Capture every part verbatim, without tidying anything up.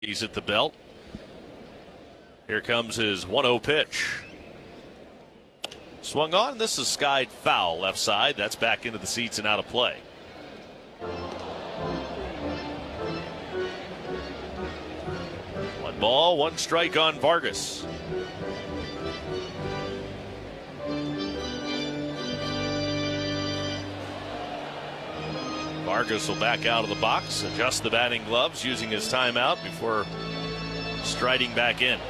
He's at the belt. Here comes his one oh pitch. Swung on. This is skied foul left side. That's back into the seats and out of play. One ball, one strike on Vargas. Vargas will back out of the box, adjust the batting gloves using his timeout before striding back in.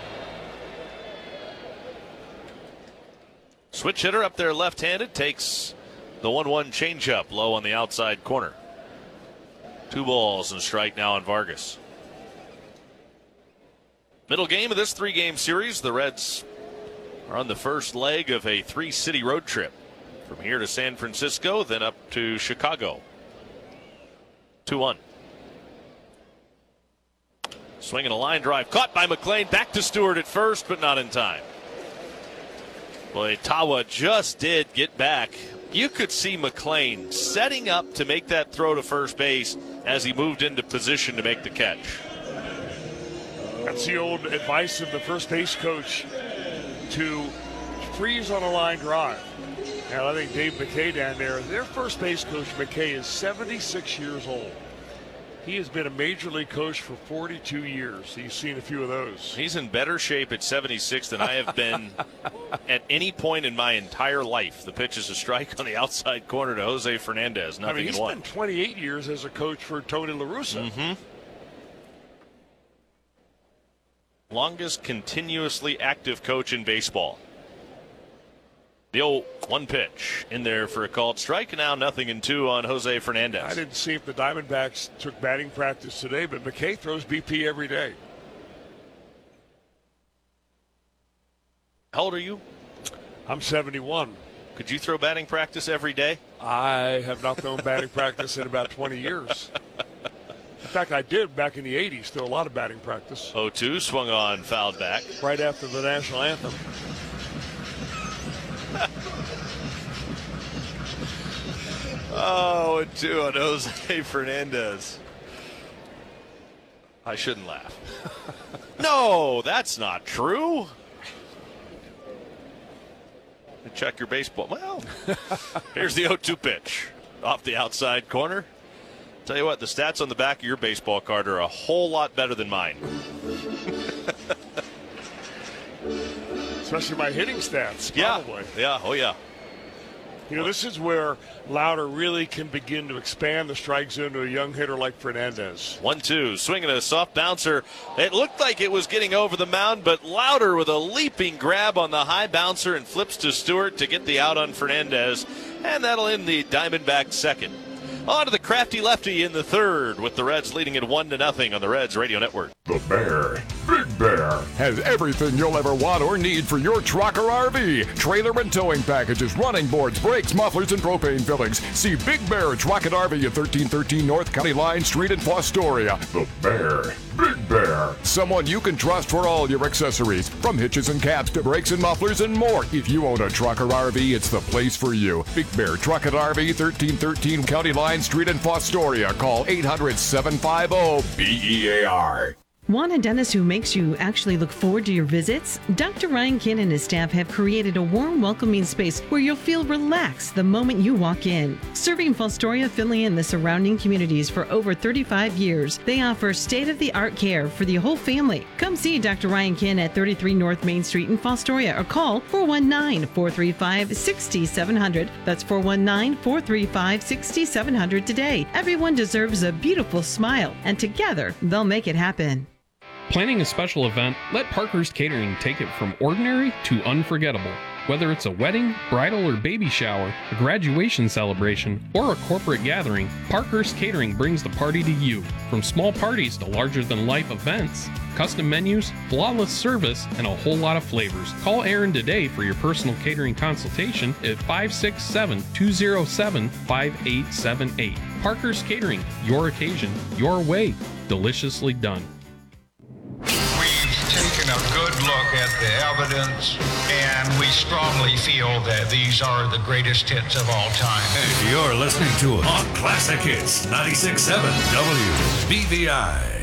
Switch hitter up there left-handed takes the one one changeup low on the outside corner. Two balls and strike now on Vargas. Middle game of this three-game series. The Reds are on the first leg of a three-city road trip. From here to San Francisco, then up to Chicago. two one. Swinging a line drive. Caught by McLean. Back to Stewart at first, but not in time. Boy, Tawa just did get back. You could see McLean setting up to make that throw to first base as he moved into position to make the catch. That's the old advice of the first base coach, to freeze on a line drive. Now, I think Dave McKay down there, their first base coach, McKay, is seventy-six years old. He has been a major league coach for forty-two years. He's seen a few of those. He's in better shape at seventy-six than I have been at any point in my entire life. The pitch is a strike on the outside corner to Jose Fernandez. Nothing I mean, he's in one. been twenty-eight years as a coach for Tony La Russa. Mm-hmm. Longest continuously active coach in baseball. The old one pitch in there for a called strike, and now nothing in two on Jose Fernandez. I didn't see if the Diamondbacks took batting practice today, but McKay throws B P every day. How old are you? I'm seventy-one. Could you throw batting practice every day? I have not thrown batting practice in about twenty years. In fact, I did back in the eighties, throw a lot of batting practice. oh two, swung on, fouled back. Right after the national anthem. Oh, and two on Jose Fernandez. I shouldn't laugh. No, that's not true. Check your baseball. Well, here's the oh two pitch. Off the outside corner. Tell you what, the stats on the back of your baseball card are a whole lot better than mine. Especially my hitting stats, probably. Yeah, yeah, oh yeah. You know, this is where Lauder really can begin to expand the strike zone to a young hitter like Fernandez. one two, swinging a soft bouncer. It looked like it was getting over the mound, but Lauder with a leaping grab on the high bouncer and flips to Stewart to get the out on Fernandez. And that'll end the Diamondbacks second. On to the crafty lefty in the third, with the Reds leading at one to nothing on the Reds Radio Network. The Bear, Big Bear, has everything you'll ever want or need for your truck or R V. Trailer and towing packages, running boards, brakes, mufflers, and propane fillings. See Big Bear Truck and R V at thirteen thirteen North County Line Street in Fostoria. The Bear, Big Bear. Someone you can trust for all your accessories, from hitches and caps to brakes and mufflers and more. If you own a truck or R V, it's the place for you. Big Bear Truck and R V, thirteen thirteen County Line Street in Fostoria. Call eight hundred, seven five zero, B E A R. Want a dentist who makes you actually look forward to your visits? Doctor Ryan Kinn and his staff have created a warm, welcoming space where you'll feel relaxed the moment you walk in. Serving Fostoria, Finley, and the surrounding communities for over thirty-five years, they offer state-of-the-art care for the whole family. Come see Doctor Ryan Kinn at thirty-three North Main Street in Fostoria or call four one nine, four three five, six seven zero zero. That's four one nine, four three five, six seven zero zero today. Everyone deserves a beautiful smile, and together they'll make it happen. Planning a special event? Let Parkhurst Catering take it from ordinary to unforgettable. Whether it's a wedding, bridal or baby shower, a graduation celebration, or a corporate gathering, Parkhurst Catering brings the party to you. From small parties to larger-than-life events, custom menus, flawless service, and a whole lot of flavors. Call Aaron today for your personal catering consultation at five six seven, two zero seven, five eight seven eight. Parkhurst Catering, your occasion, your way, deliciously done. Taken a good look at the evidence, and we strongly feel that these are the greatest hits of all time. And you're listening to it on Classic Hits ninety-six point seven W B V I.